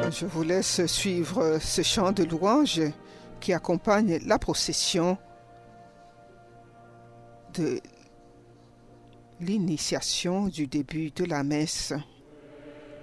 Je vous laisse suivre ce chant de louange qui accompagne la procession de l'initiation du début de la messe.